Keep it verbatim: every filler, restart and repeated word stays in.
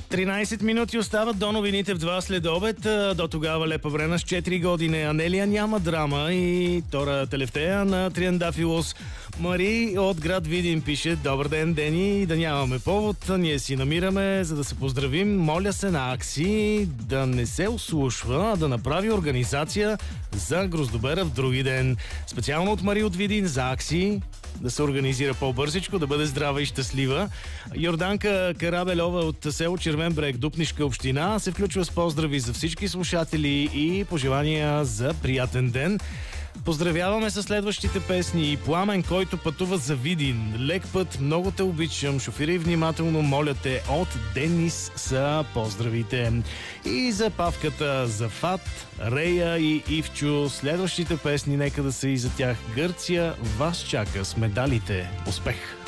тринайсет минути остават до новините в два след обед. До тогава Лепа Брена с четири години. Анелия няма драма и Тора Телефтея на Триандафилос. Мари от град Видин пише: добър ден, Дени, да нямаме повод. Ние си намираме, за да се поздравим. Моля се на Акси да не се ослушва, а да направи организация за Гроздобера в други ден. Специално от Мари от Видин за Акси да се организира по-бързичко, да бъде здрава и щастлива. Йорданка Карабелова от село Червен брег, Дупнишка община, се включва с поздрави за всички слушатели и пожелания за приятен ден. Поздравяваме със следващите песни: Пламен, който пътува за Видин, Лек път, много те обичам, шофирай внимателно, моля те, от Денис са поздравите. И за Павката, за Фат, Рея и Ивчо, следващите песни, нека да са и за тях. Гърция вас чака с медалите. Успех!